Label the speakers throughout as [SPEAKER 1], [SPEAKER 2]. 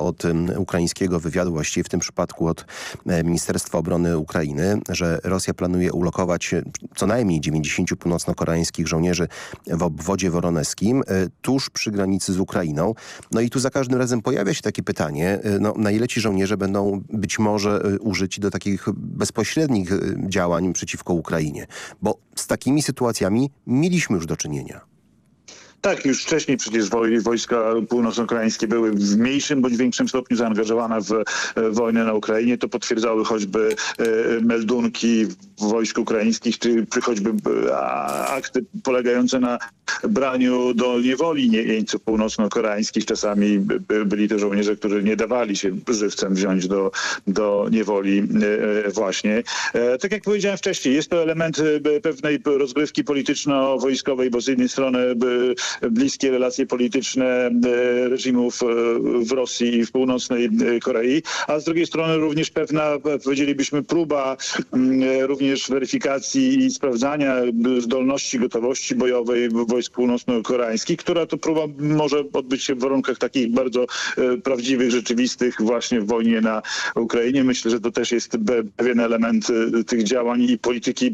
[SPEAKER 1] od ukraińskiego wywiadu, właściwie w tym przypadku od Ministerstwa Obrony Ukrainy, że Rosja planuje ulokować co najmniej 90 północno-koreańskich żołnierzy w obwodzie woroneskim tuż przy granicy z Ukrainą. No i tu za każdym razem pojawia się takie pytanie, na ile ci żołnierze będą być może użyci do takich bezpośrednich działań przeciwko Ukrainie. Bo z takimi sytuacjami mieliśmy już do czynienia.
[SPEAKER 2] Tak, już wcześniej przecież wojska północno-koreańskie były w mniejszym bądź większym stopniu zaangażowane w wojnę na Ukrainie. To potwierdzały choćby meldunki wojsk ukraińskich, czy choćby akty polegające na braniu do niewoli jeńców północno-koreańskich. Czasami byli to żołnierze, którzy nie dawali się żywcem wziąć do niewoli właśnie. Tak jak powiedziałem wcześniej, jest to element pewnej rozgrywki polityczno-wojskowej, bo z jednej strony bliskie relacje polityczne reżimów w Rosji i w północnej Korei, a z drugiej strony również pewna, powiedzielibyśmy, próba również weryfikacji i sprawdzania zdolności, gotowości bojowej wojsk północno-koreańskich, która to próba może odbyć się w warunkach takich bardzo prawdziwych, rzeczywistych właśnie w wojnie na Ukrainie. Myślę, że to też jest pewien element tych działań i polityki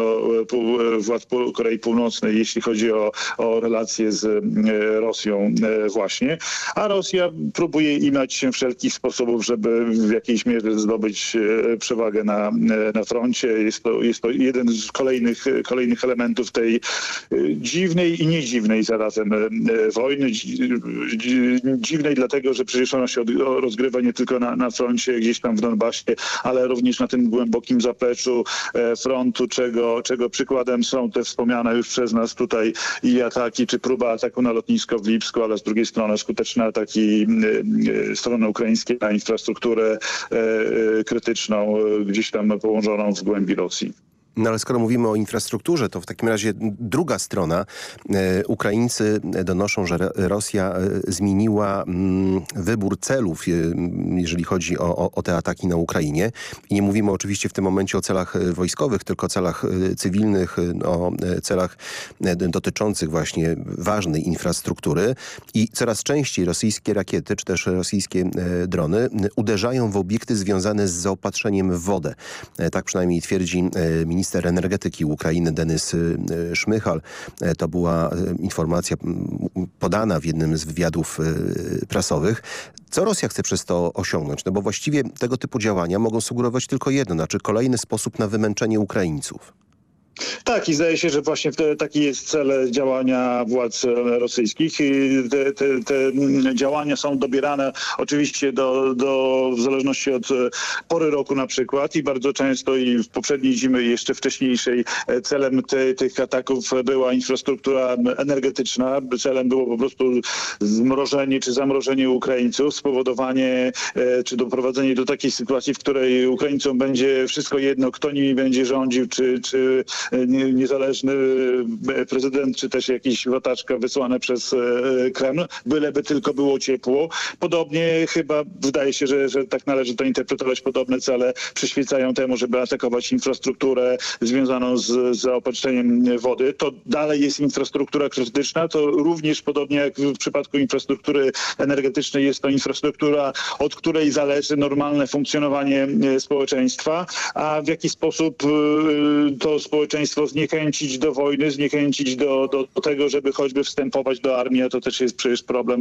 [SPEAKER 2] władz Korei Północnej, jeśli chodzi o relacje z Rosją właśnie. A Rosja próbuje imać się wszelkich sposobów, żeby w jakiejś mierze zdobyć przewagę na froncie. Jest to jeden z kolejnych elementów tej dziwnej i niedziwnej zarazem wojny. Dziwnej dlatego, że przecież ona się rozgrywa nie tylko na froncie gdzieś tam w Donbasie, ale również na tym głębokim zapleczu frontu, czego przykładem są te wspomniane już przez nas tutaj i ataki, czy próba ataku na lotnisko w Lipsku, ale z drugiej strony skuteczne ataki strony ukraińskiej na infrastrukturę krytyczną gdzieś tam położoną w głębi Rosji.
[SPEAKER 1] No ale skoro mówimy o infrastrukturze, to w takim razie druga strona. Ukraińcy donoszą, że Rosja zmieniła wybór celów, jeżeli chodzi o te ataki na Ukrainie. I nie mówimy oczywiście w tym momencie o celach wojskowych, tylko o celach cywilnych, o celach dotyczących właśnie ważnej infrastruktury. I coraz częściej rosyjskie rakiety, czy też rosyjskie drony uderzają w obiekty związane z zaopatrzeniem w wodę. Tak przynajmniej twierdzi minister energetyki Ukrainy Denys Szmychal. To była informacja podana w jednym z wywiadów prasowych. Co Rosja chce przez to osiągnąć? No bo właściwie tego typu działania mogą sugerować tylko jedno, znaczy kolejny sposób na wymęczenie Ukraińców.
[SPEAKER 2] Tak, i zdaje się, że właśnie taki jest cel działania władz rosyjskich. Te działania są dobierane oczywiście w zależności od pory roku na przykład i bardzo często i w poprzedniej zimy i jeszcze wcześniejszej celem tych ataków była infrastruktura energetyczna. Celem było po prostu zmrożenie czy zamrożenie Ukraińców, spowodowanie czy doprowadzenie do takiej sytuacji, w której Ukraińcom będzie wszystko jedno, kto nimi będzie rządził, czy niezależny prezydent, czy też jakiś wataczka wysłane przez Kreml, byleby tylko było ciepło. Podobnie chyba wydaje się, że tak należy to interpretować. Podobne cele przyświecają temu, żeby atakować infrastrukturę związaną z zaopatrzeniem wody. To dalej jest infrastruktura krytyczna. To również podobnie jak w przypadku infrastruktury energetycznej jest to infrastruktura, od której zależy normalne funkcjonowanie społeczeństwa, a w jaki sposób to społeczeństwo zniechęcić do wojny, zniechęcić do tego, żeby choćby wstępować do armii, a to też jest przecież problem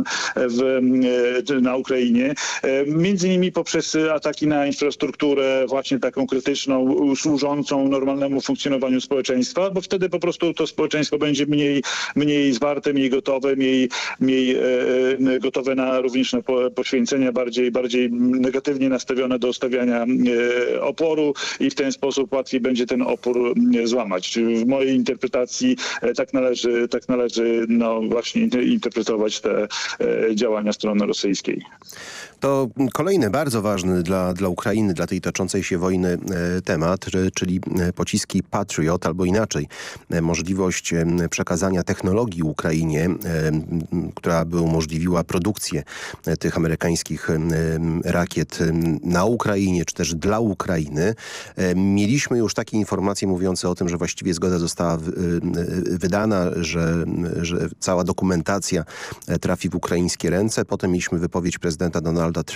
[SPEAKER 2] na Ukrainie. Między innymi poprzez ataki na infrastrukturę właśnie taką krytyczną, służącą normalnemu funkcjonowaniu społeczeństwa, bo wtedy po prostu to społeczeństwo będzie mniej zwarte, mniej gotowe, mniej gotowe również na poświęcenia, bardziej negatywnie nastawione do stawiania oporu i w ten sposób łatwiej będzie ten opór złamać. W mojej interpretacji tak należy właśnie interpretować te działania strony rosyjskiej.
[SPEAKER 1] To kolejny bardzo ważny dla Ukrainy, dla tej toczącej się wojny temat, czyli pociski Patriot, albo inaczej możliwość przekazania technologii Ukrainie, która by umożliwiła produkcję tych amerykańskich rakiet na Ukrainie, czy też dla Ukrainy. Mieliśmy już takie informacje mówiące o tym, że właściwie zgoda została wydana, że cała dokumentacja trafi w ukraińskie ręce. Potem mieliśmy wypowiedź prezydenta Donalda